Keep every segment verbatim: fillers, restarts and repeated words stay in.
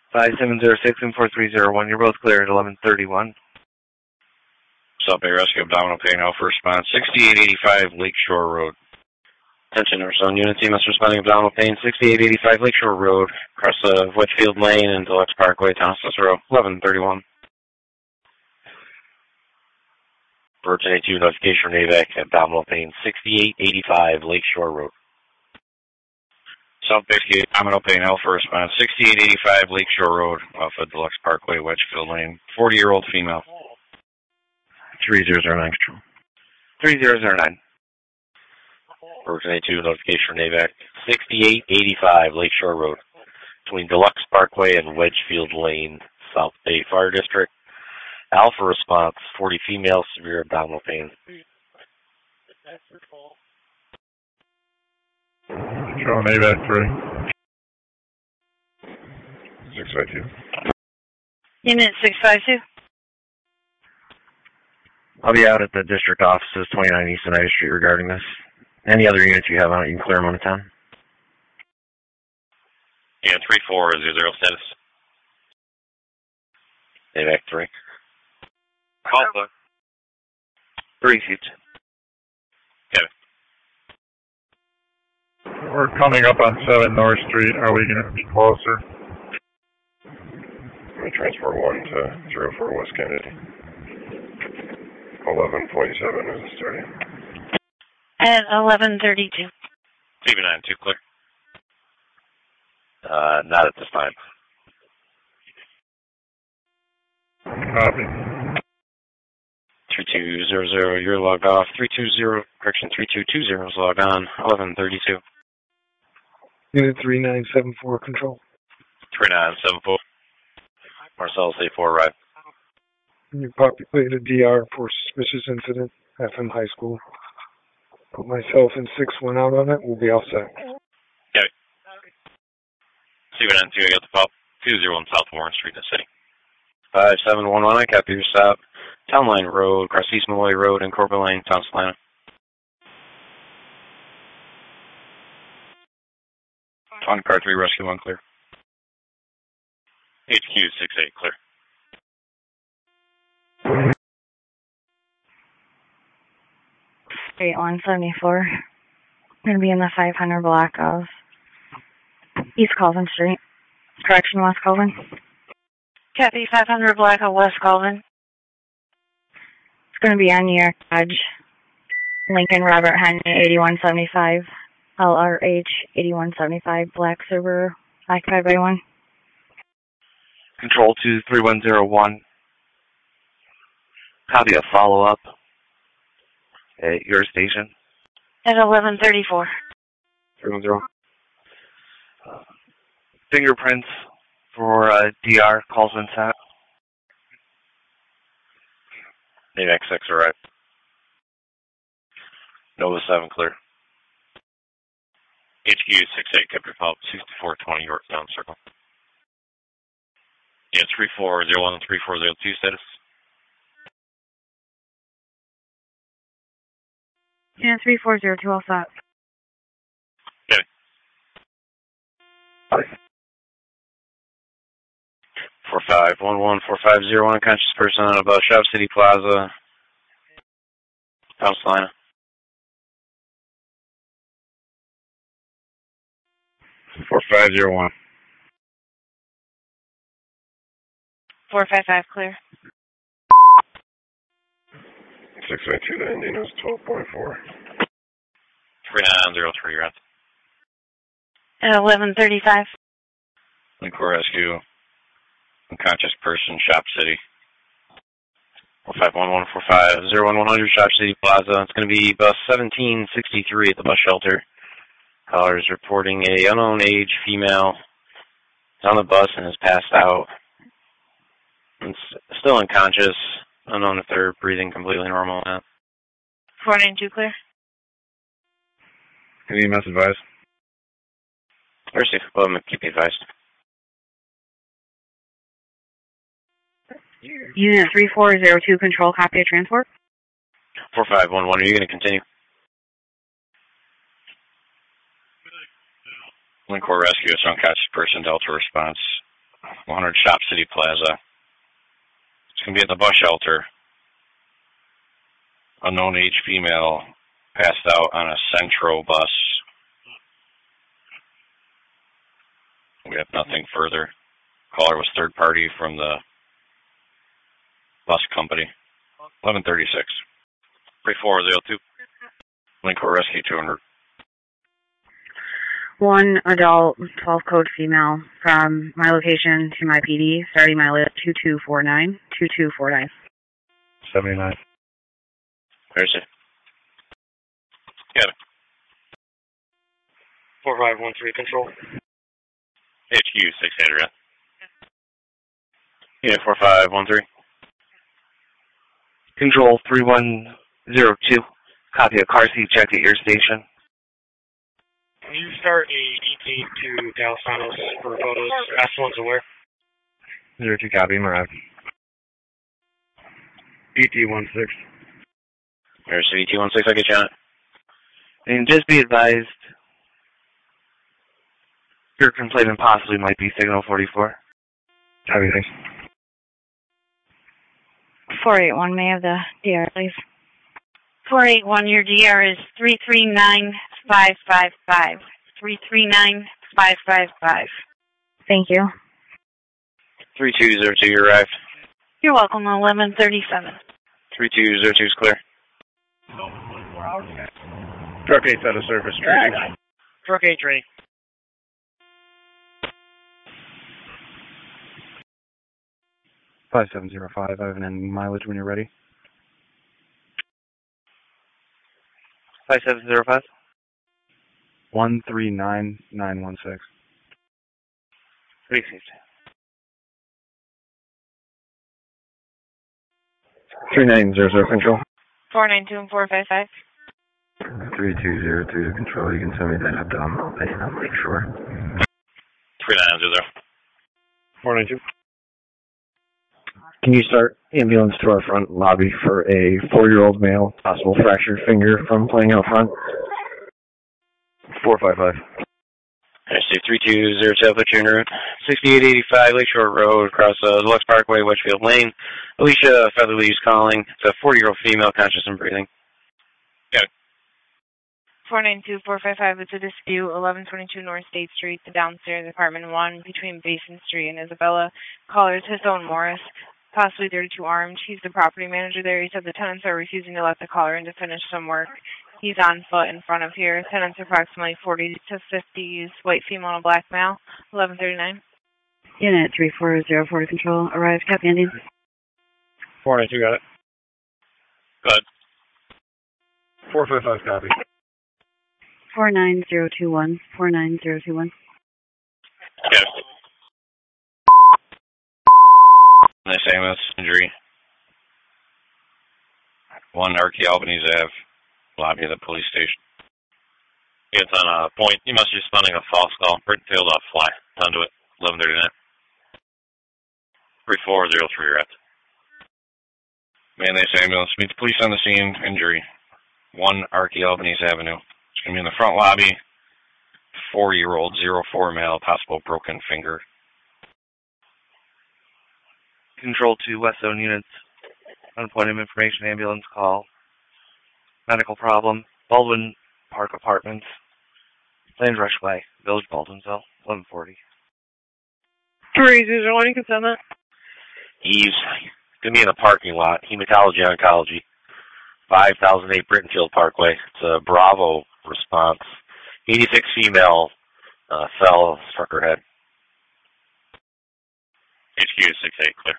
five seven zero six and four three zero one. You're both clear at eleven thirty-one. South Bay Rescue, abdominal pain, alpha response, sixty-eight eighty-five Lakeshore Road. Attention, number seven unit team, that's responding abdominal pain, sixty-eight eighty-five Lakeshore Road, across the Whitfield Lane and Deluxe Parkway, Town Cicero, eleven thirty-one. Virgin A two, notification from AVAC, abdominal pain, sixty-eight eighty-five Lakeshore Road. South Bay Rescue, abdominal pain, alpha response, sixty-eight eighty-five Lakeshore Road, off of Deluxe Parkway, Wedgefield Lane, forty-year-old female. three zero zero nine control. three zero zero nine. Virgin A two, notification from AVAC, sixty-eight eighty-five Lakeshore Road, between Deluxe Parkway and Wedgefield Lane, South Bay Fire District. Alpha response, forty female, severe abdominal pain. Control AVAC three. six five two. Unit six five two. I'll be out at the district offices, twenty-nine East United Street, regarding this. Any other units you have on it, you can clear them on the town. Yeah, three four zero zero status. AVAC three. Alpha. Three seats. Okay. We're coming up on seven North Street. Are we going to be closer? I'm going to transfer one to zero four West Kennedy. eleven forty-seven is starting. At eleven thirty-two. C B nine two, clear. Uh, not at this time. Copy. three two zero zero, you're logged off. three two zero, correction, three two two zero is logged on. eleven thirty-two. Unit three nine seven four, control. three nine seven four. Marcellus A four, right. You populated D R for suspicious incident, F M High School. Put myself and six one out on it, we'll be all set. Okay. C B nine two, I got the pop. two zero one South Warren Street in the city. five seven one one, I copy your stop. Town Line Road, across East Malloy Road and Corbett Lane, Town Salina. On car three, rescue one, clear. H Q six eight, clear. Street one seventy-four. Going to be in the five hundred block of East Colvin Street. Correction, West Colvin. Copy, five hundred block of West Colvin. It's going to be on New York Dodge. Lincoln Robert Henry, eighty-one seventy-five. L R H, eighty-one seventy-five. Black Subaru, occupied by one. Control two three one zero one. Copy a follow-up at your station. At eleven thirty-four. three one zero. Uh, fingerprints for uh, D R, calls been sent. AVAC six, arrived. Nova seven, clear. H Q six eight, kept your pulp, sixty-four twenty Yorktown Circle. Yeah, three four zero one and three four zero two status. Yeah, three four zero two, all set. Okay. four five one one, four five zero one, unconscious person on above Shop City Plaza, South Salina. four five zero one. four five five, clear. six eight two, the Indian is twelve point four. three nine zero three, you're at. At eleven thirty-five. Lincoln Rescue, unconscious person, Shop City. four five one one four five zero one one hundred, Shop City Plaza. It's going to be bus seventeen sixty-three at the bus shelter. Callers reporting a unknown age female is on the bus and has passed out. It's still unconscious. Unknown if they're breathing completely normal now. four nine two, clear. Any E M S advised? Mercy, well, keep you advised. Unit three four zero two, control, copy of transport. four five one one, are you going to continue? Lincoln Rescue, it's unconscious person, Delta response. one hundred Shop City Plaza. It's going to be at the bus shelter. Unknown age female passed out on a Centro bus. We have nothing further. Caller was third party from the bus company. eleven thirty-six. three four zero two. Linkport Rescue two hundred. One adult, twelve code female from my location to my P D, starting my list two two four nine, two two four nine. seventy-nine. Where's it? Kevin. four five one three control. H Q six eight. Yeah, four five one three. Control three one zero two. Copy a car seat check at your station. Can you start a E T to Dallas Sanos for photos? Ask one's aware. Zero two copy, Mirage. E T one six. There's E T one six, I get you on it. And just be advised, your complainant possibly might be signal forty-four. Copy, thanks. four eight one, may I have the D R, please? four eight one, your D R is three three nine five five five. three three nine five five five. Thank you. three two zero two, you arrived. You're welcome, eleven thirty-seven. three two zero two is clear. Truck eight's out of service. Track. Truck eight ready. five seven zero five, I have an ending mileage when you're ready. five seven zero five. one three nine nine one six. Received. three nine zero zero control. four nine two and four five five. three two zero two to control. You can send me that abdominal pain. I'll make sure. three nine zero zero. four nine two. Can you start ambulance to our front lobby for a four-year-old male, possible fractured finger from playing out front? four five five. I see three two zero two, put you en route. sixty-eight eighty-five Lakeshore Road, across uh, Lux Parkway, Westfield Lane. Alicia Featherly's calling. It's a forty-year-old female, conscious and breathing. Got it. four nine two four five five, it's a dispute, eleven twenty-two North State Street, the downstairs apartment one, between Basin Street and Isabella. Caller is his own Morris, possibly thirty-two armed. He's the property manager there. He said the tenants are refusing to let the caller in to finish some work. He's on foot in front of here. Tenants approximately forty to fifty, white female and black male, eleven thirty-nine. Unit three four zero four to control, arrived, copy ending. four nine two, got it. Go ahead. four five five, copy. four nine zero two one, four nine zero two one. Got it. Nice ambulance injury. One Archie Albanese Ave, lobby of the police station. It's on a point. You must be responding a false call. Britain failed off fly. Down to it. eleven thirty-nine. three four zero three, rep. Mayonnaise ambulance. Meet the police on the scene. Injury. One Archie Albanese Avenue. It's going to be in the front lobby. Four-year-old, zero four male, possible broken finger. Control two West Zone units. On point of information, ambulance call. Medical problem. Baldwin Park Apartments. Land Rush Way, Village Baldwinsville, eleven forty. three zero one, you can send that. He's going to be in the parking lot. Hematology Oncology. five thousand eight Brittenfield Parkway. It's a Bravo response. eighty-six female uh, fell, struck her head. H Q six eight, clear.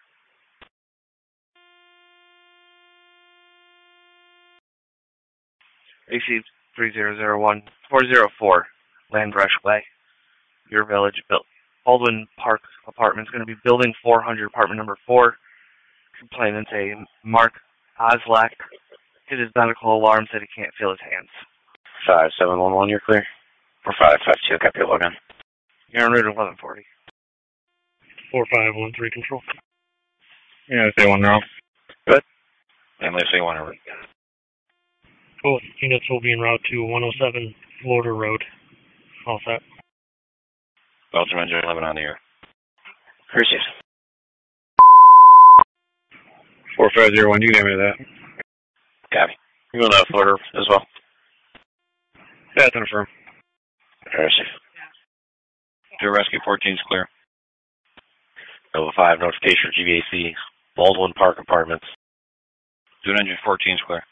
A C three zero zero one, four zero four, Land Rush Way, your village, Baldwin Park Apartments, going to be building four hundred, apartment number four. Complainant a Mark Oslak. Hit his medical alarm, said he can't feel his hands. five seven one one, you're clear. four five five two, copy your login. You're en route at eleven forty. four five one three control. Yeah, say one wrong. Good. And let's say one over. Both units will be en route to one oh seven Florida Road. All set. Belgium engine eleven on the air. Received. four five zero one, you can have me to that. Copy. You want a Florida as well? Yeah, it's on a firm. Received. To rescue fourteen is clear. Nova five, notification for G V A C, Baldwin Park Apartments. two nine fourteen is clear.